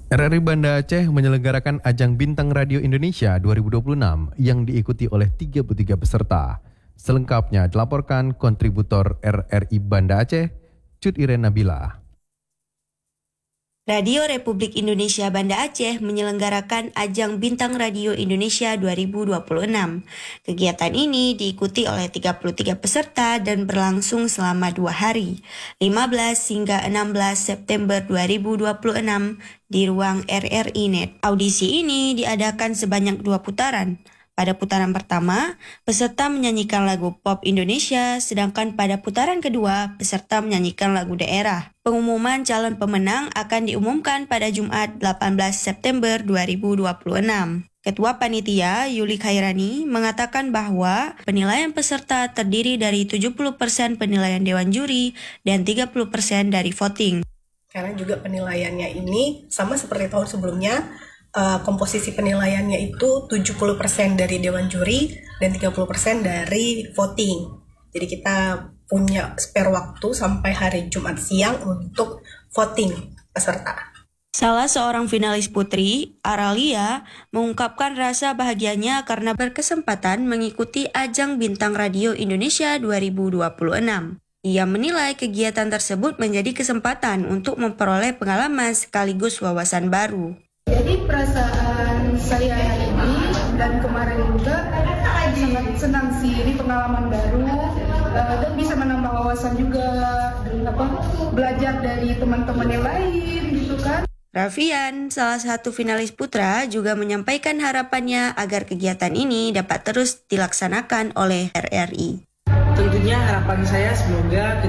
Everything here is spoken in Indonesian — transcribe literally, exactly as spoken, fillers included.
R R I Banda Aceh menyelenggarakan ajang Bintang Radio Indonesia dua ribu dua puluh enam yang diikuti oleh tiga puluh tiga peserta. Selengkapnya dilaporkan kontributor R R I Banda Aceh, Cut Iren Nabila. Radio Republik Indonesia Banda Aceh menyelenggarakan ajang Bintang Radio Indonesia dua ribu dua puluh enam. Kegiatan ini diikuti oleh tiga puluh tiga peserta dan berlangsung selama dua hari, lima belas hingga enam belas September dua ribu dua puluh enam di ruang R R I Net. Audisi ini diadakan sebanyak dua putaran. Pada putaran pertama, peserta menyanyikan lagu pop Indonesia, sedangkan pada putaran kedua, peserta menyanyikan lagu daerah. Pengumuman calon pemenang akan diumumkan pada Jumat delapan belas September dua ribu dua puluh enam. Ketua Panitia, Yuli Khairani, mengatakan bahwa penilaian peserta terdiri dari tujuh puluh persen penilaian Dewan Juri dan tiga puluh persen dari voting. Karena juga penilaiannya ini sama seperti tahun sebelumnya, Uh, komposisi penilaiannya itu tujuh puluh persen dari Dewan Juri dan tiga puluh persen dari voting. Jadi kita punya spare waktu sampai hari Jumat siang untuk voting peserta. Salah seorang finalis putri, Aralia, mengungkapkan rasa bahagianya karena berkesempatan mengikuti ajang Bintang Radio Indonesia dua ribu dua puluh enam. Ia menilai kegiatan tersebut menjadi kesempatan untuk memperoleh pengalaman sekaligus wawasan baru. Jadi perasaan saya hari ini dan kemarin juga sangat senang sih, ini pengalaman baru uh, dan bisa menambah wawasan juga dan apa belajar dari teman-teman yang lain gitu kan. Raffian, salah satu finalis putra, juga menyampaikan harapannya agar kegiatan ini dapat terus dilaksanakan oleh R R I. Tentunya harapan saya semoga